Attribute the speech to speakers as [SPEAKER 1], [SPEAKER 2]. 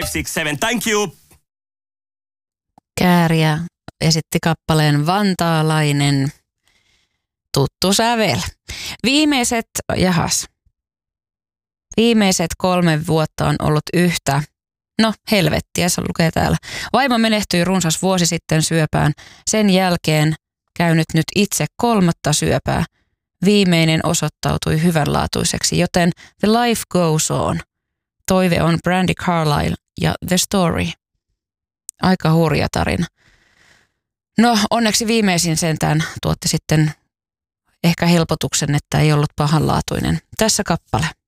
[SPEAKER 1] 567. Thank you.
[SPEAKER 2] Kääriä esitti kappaleen Vantaalainen. Tuttu sävel. Viimeiset 3 vuotta on ollut yhtä. No helvettiä, se lukee täällä. Vaimo menehtyi runsas vuosi sitten syöpään. Sen jälkeen käynyt nyt itse 3. syöpää. Viimeinen osoittautui hyvänlaatuiseksi, joten The Life Goes On. Toive on Brandi Carlile ja The Story. Aika hurja tarina. No onneksi viimeisin sentään tuotti sitten ehkä helpotuksen, että ei ollut pahanlaatuinen. Tässä kappale.